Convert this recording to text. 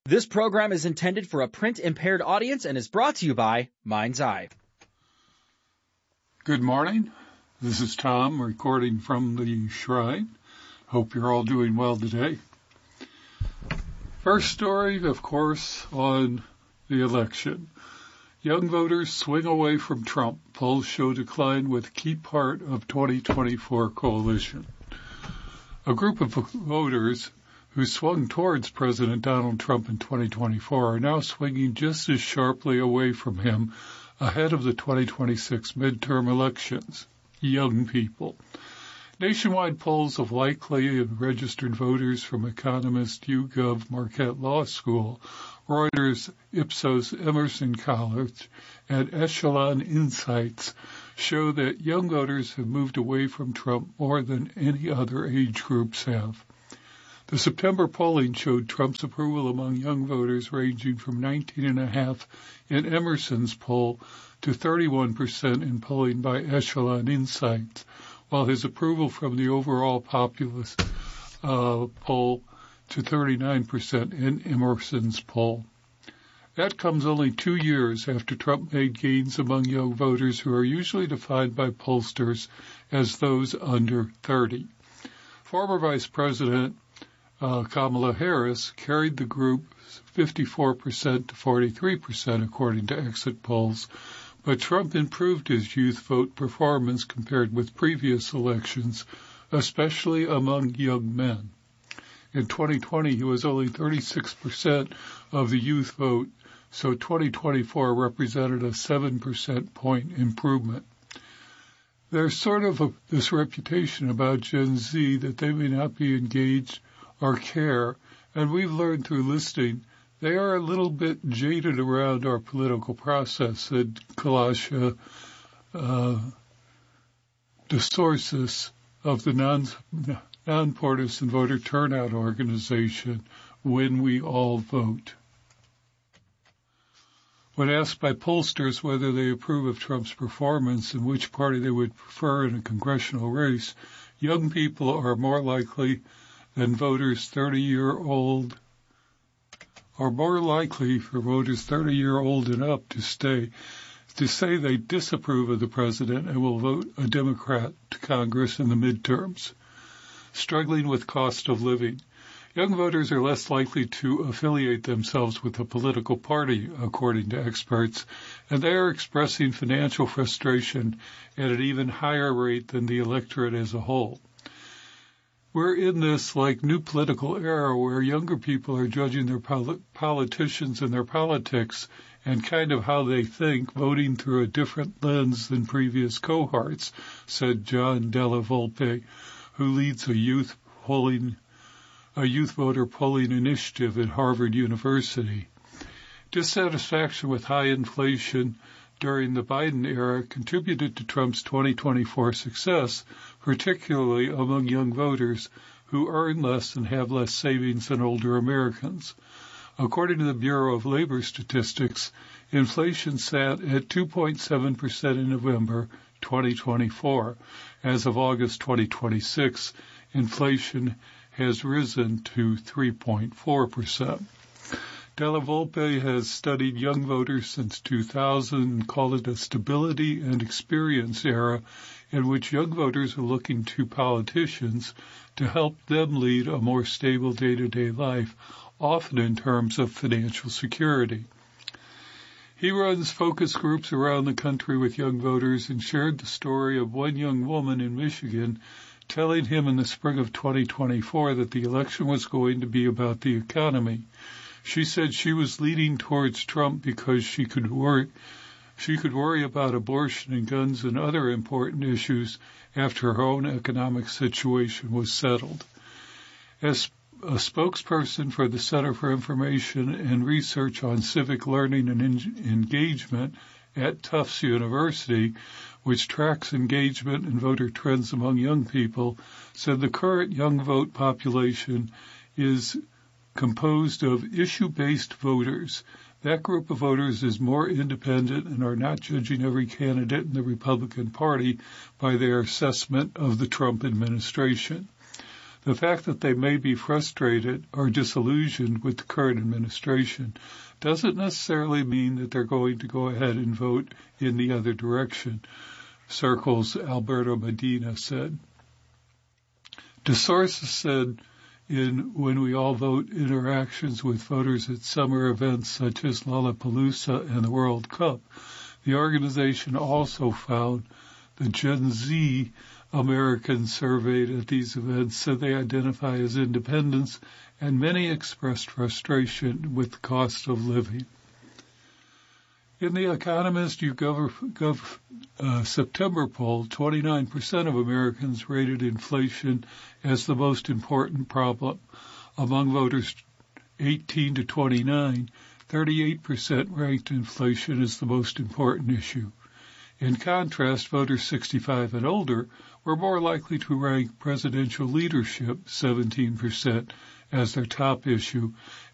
This program is intended for a print-impaired audience and is brought to you by Mind's Eye. Good morning. This is Tom recording from the Shrine. Hope you're all doing well today. First story, of course, on the election. Young voters swing away from Trump. Polls show decline with key part of 2024 coalition. A group of voters who swung towards President Donald Trump in 2024 are now swinging just as sharply away from him ahead of the 2026 midterm elections. Young people. Nationwide polls of likely and registered voters from economist YouGov Marquette Law School, Reuters Ipsos Emerson College, and Echelon Insights show that young voters have moved away from Trump more than any other age groups have. The September polling showed Trump's approval among young voters ranging from 19.5% in Emerson's poll to 31% in polling by Echelon Insights, while his approval from the overall populace poll to 39% in Emerson's poll. That comes only 2 years after Trump made gains among young voters who are usually defined by pollsters as those under 30. Former Vice President Kamala Harris carried the group 54% to 43% according to exit polls, but Trump improved his youth vote performance compared with previous elections, especially among young men. In 2020, he was only 36% of the youth vote, so 2024 represented a 7% point improvement. There's sort of this reputation about Gen Z that they may not be engaged or care, and we've learned through listening they are a little bit jaded around our political process, said Kalasha DeSorsis of the nonpartisan voter turnout organization, When We All Vote. When asked by pollsters whether they approve of Trump's performance and which party they would prefer in a congressional race, young people are more likely than voters 30-year-old, or more likely for voters 30-year-old and up to say they disapprove of the president and will vote a Democrat to Congress in the midterms. Struggling with cost of living. Young voters are less likely to affiliate themselves with a political party, according to experts, and they are expressing financial frustration at an even higher rate than the electorate as a whole. We're in this new political era where younger people are judging their politicians and their politics and kind of how they think, voting through a different lens than previous cohorts, said John Della Volpe, who leads a youth voter polling initiative at Harvard University. Dissatisfaction with high inflation during the Biden era contributed to Trump's 2024 success, particularly among young voters who earn less and have less savings than older Americans. According to the Bureau of Labor Statistics, inflation sat at 2.7% in November 2024. As of August 2026, inflation has risen to 3.4%. Della Volpe has studied young voters since 2000 and called it a stability and experience era in which young voters are looking to politicians to help them lead a more stable day-to-day life, often in terms of financial security. He runs focus groups around the country with young voters and shared the story of one young woman in Michigan telling him in the spring of 2024 that the election was going to be about the economy. She said she was leaning towards Trump because she could worry about abortion and guns and other important issues after her own economic situation was settled. As a spokesperson for the Center for Information and Research on Civic Learning and Engagement at Tufts University, which tracks engagement and voter trends among young people, said the current young vote population is composed of issue-based voters. That group of voters is more independent and are not judging every candidate in the Republican Party by their assessment of the Trump administration. The fact that they may be frustrated or disillusioned with the current administration doesn't necessarily mean that they're going to go ahead and vote in the other direction, Circle's Alberto Medina said. DeSources said in When We All Vote interactions with voters at summer events such as Lollapalooza and the World Cup, the organization also found the Gen Z Americans surveyed at these events said they identify as independents, and many expressed frustration with the cost of living. In The Economist YouGov September poll, 29% of Americans rated inflation as the most important problem. Among voters 18 to 29, 38% ranked inflation as the most important issue. In contrast, voters 65 and older were more likely to rank presidential leadership, 17%, as their top issue,